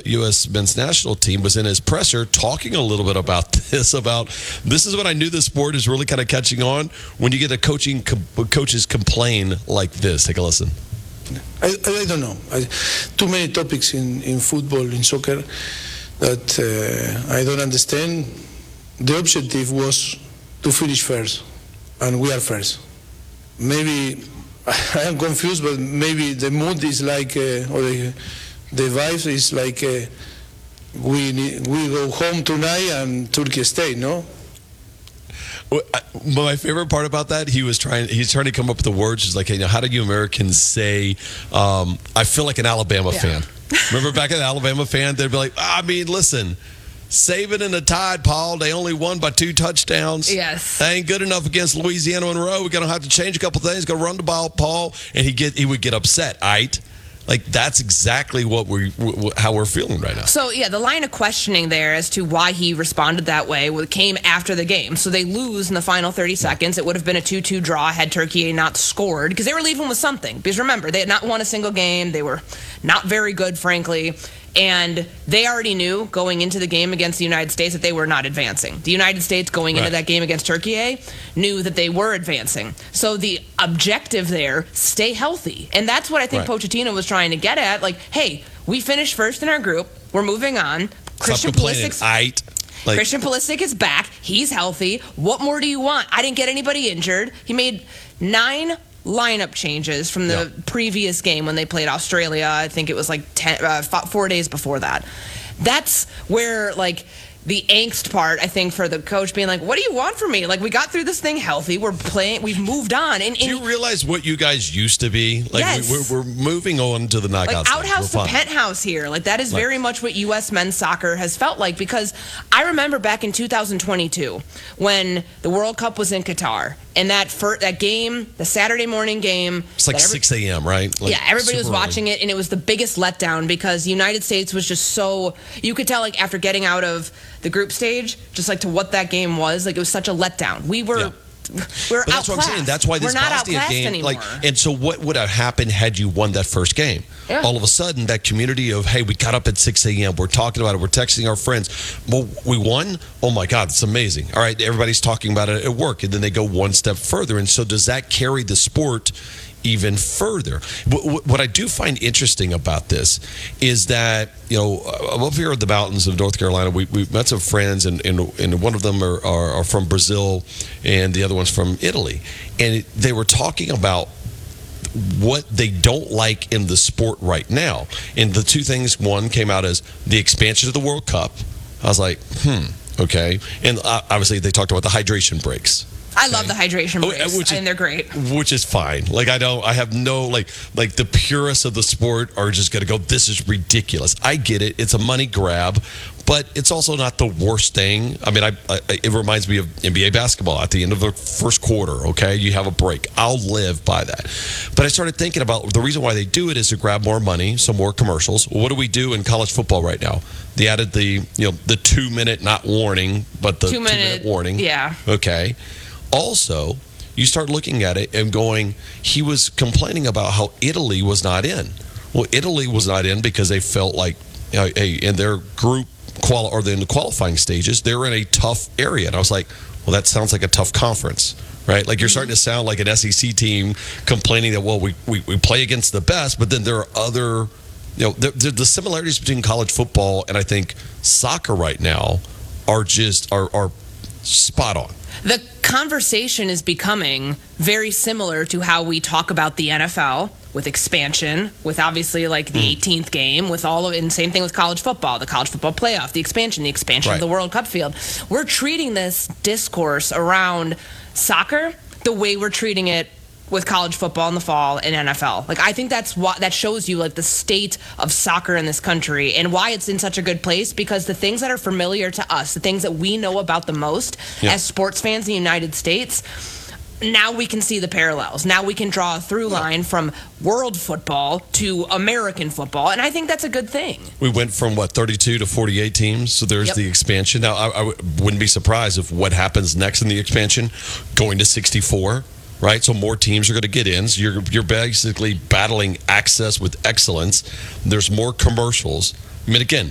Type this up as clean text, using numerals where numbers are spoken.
U.S. men's national team was in his presser talking a little bit about this is when I knew the sport is really kind of catching on, when you get coaches complain like this. Take a listen. I don't know. Too many topics in football, in soccer, that I don't understand. The objective was to finish first, and we are first. Maybe I am confused, but maybe the mood is like, or the vibe is like, we go home tonight and Turkey stay, no? My favorite part about that, he's trying to come up with the words. He's like, hey, how do you Americans say, I feel like an Alabama fan? Remember back in the Alabama fan, they'd be like, listen, Saban and the Tide, Paul, they only won by 2 touchdowns. Yes. They ain't good enough against Louisiana Monroe. We're going to have to change a couple things. Go run the ball, Paul. And he would get upset. Like, that's exactly how we're feeling right now. So, the line of questioning there as to why he responded that way came after the game. So they lose in the final 30 seconds. It would have been a 2-2 draw had Turkey not scored, because they were leaving with something. Because remember, they had not won a single game. They were not very good, frankly. And they already knew going into the game against the United States that they were not advancing. The United States going into that game against Turkey knew that they were advancing. So the objective there, stay healthy. And that's what I think Pochettino was trying to get at. Like, hey, we finished first in our group. We're moving on. Christian Pulisic is back. He's healthy. What more do you want? I didn't get anybody injured. He made 9 lineup changes from the previous game when they played Australia. I think it was like 4 days before that. That's where, like, the angst part, I think, for the coach being like, what do you want from me? Like, we got through this thing healthy. We're playing. We've moved on. And do you realize what you guys used to be? Like, yes. we're moving on to the knockout stage. Outhouse to penthouse here. Like, that is very much what U.S. men's soccer has felt like, because I remember back in 2022 when the World Cup was in Qatar, and that game, the Saturday morning game. It's like 6 a.m., right? Like, everybody was watching it, and it was the biggest letdown because the United States was just so, you could tell, like, after getting out of the group stage, just like to what that game was, like, it was such a letdown. We were outclassed. That's what I'm saying. That's why this Bosnia game anymore. And so what would have happened had you won that first game? All of a sudden, that community of, hey, we got up at 6 a.m., we're talking about it, we're texting our friends. Well, we won? Oh my God, it's amazing. All right, everybody's talking about it at work, and then they go one step further. And so does that carry the sport even further? What I do find interesting about this is that, up here in the mountains of North Carolina, we met some friends, and one of them are from Brazil, and the other one's from Italy. And they were talking about what they don't like in the sport right now. And the two things, one came out as the expansion of the World Cup. I was like, okay. And obviously they talked about the hydration breaks. I love the hydration breaks, and they're great. Which is fine. Like, I have no, like the purists of the sport are just going to go, this is ridiculous. I get it. It's a money grab, but it's also not the worst thing. I mean, it reminds me of NBA basketball at the end of the first quarter, okay? You have a break. I'll live by that. But I started thinking about the reason why they do it is to grab more money, some more commercials. What do we do in college football right now? They added the 2-minute, not warning, but the 2-minute warning. Yeah. Okay. Also, you start looking at it and going, he was complaining about how Italy was not in. Well, Italy was not in because they felt like, in their group in the qualifying stages, they're in a tough area. And I was like, well, that sounds like a tough conference, right? Like, you're starting to sound like an SEC team complaining that, well, we play against the best, but then there are other, the similarities between college football and I think soccer right now are spot on. The conversation is becoming very similar to how we talk about the NFL with expansion, with obviously like the 18th game, with all of it, and same thing with college football, the college football playoff, the expansion of the World Cup field. We're treating this discourse around soccer the way we're treating it with college football in the fall and NFL. Like, I think that shows you like the state of soccer in this country and why it's in such a good place, because the things that are familiar to us, the things that we know about the most as sports fans in the United States, now we can see the parallels. Now we can draw a through line from world football to American football, and I think that's a good thing. We went from, 32 to 48 teams, so there's the expansion. Now, I wouldn't be surprised if what happens next in the expansion, going to 64, right? So more teams are going to get in. So you're basically battling access with excellence. There's more commercials. I mean, again,